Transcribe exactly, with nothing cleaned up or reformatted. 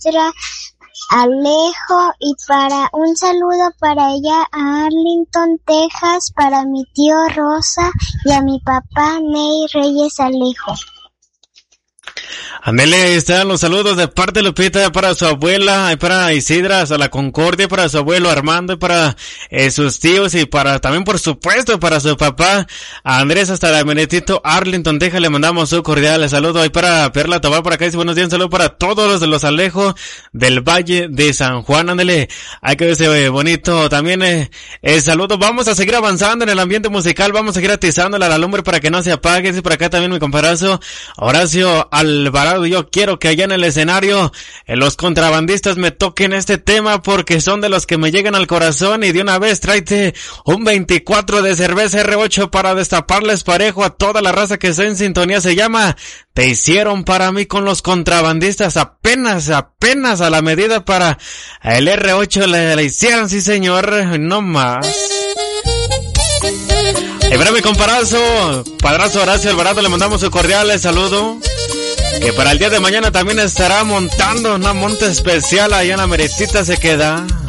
maestra Alejo, y para un saludo para ella a Arlington, Texas, para mi tío Rosa y a mi papá Ney Reyes Alejo. Andele, ahí están los saludos de parte de Lupita para su abuela, y para Isidra, a la Concordia, para su abuelo Armando, y para eh, sus tíos, y para también, por supuesto, para su papá a Andrés, hasta la Benedito Arlington, Texas, le mandamos su cordial saludo. Ahí para Perla Tobar, por acá dice buenos días, un saludo para todos los de los Alejo del Valle de San Juan. Ándele, hay que verse bonito. También eh, el saludo, vamos a seguir avanzando en el ambiente musical, vamos a seguir atizándola a la lumbre para que no se apague. Dice por acá también mi comparazo Horacio Alvarado, yo quiero que allá en el escenario eh, los contrabandistas me toquen este tema porque son de los que me llegan al corazón, y de una vez tráete un veinticuatro de cerveza erre ocho para destaparles parejo a toda la raza que está en sintonía. Se llama Te hicieron para mí con los contrabandistas, apenas, apenas a la medida para el erre ocho le, le hicieron, sí señor, no más. Y para mi comparazo, padrazo Horacio Alvarado, le mandamos su cordial saludo, que para el día de mañana también estará montando una monta especial allá en la Merecita se queda.